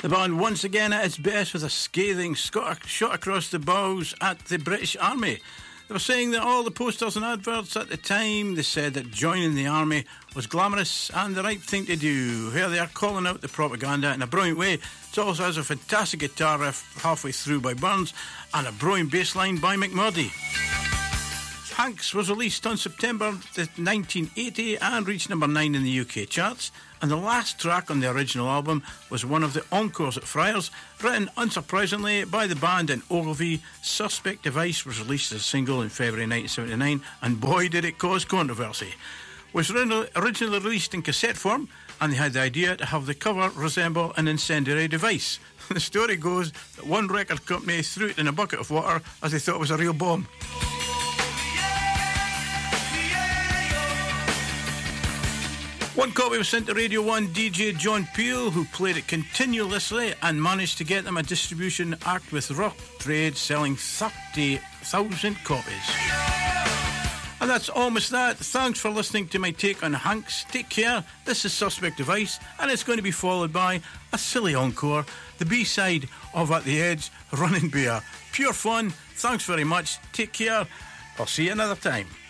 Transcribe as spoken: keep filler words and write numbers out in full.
The band once again at its best with a scathing shot across the bows at the British Army. They were saying that all the posters and adverts at the time, they said that joining the army was glamorous and the right thing to do. Here they are calling out the propaganda in a brilliant way. It also has a fantastic guitar riff halfway through by Burns and a brilliant bass line by McMurdy. Hanks was released on September nineteen eighty and reached number nine in the U K charts, and the last track on the original album was one of the encores at Friars, written unsurprisingly by the band in Ogilvie. Suspect Device was released as a single in February nineteen seventy-nine, and boy did it cause controversy. It was originally released in cassette form, and they had the idea to have the cover resemble an incendiary device. The story goes that one record company threw it in a bucket of water as they thought it was a real bomb. One copy was sent to Radio one D J John Peel, who played it continuously and managed to get them a distribution act with Rough Trade, selling thirty thousand copies. And that's almost that. Thanks for listening to my take on Hanks. Take care. This is Suspect Device, and it's going to be followed by a silly encore, the B-side of At the Edge, Running Bear. Pure fun. Thanks very much. Take care. I'll see you another time.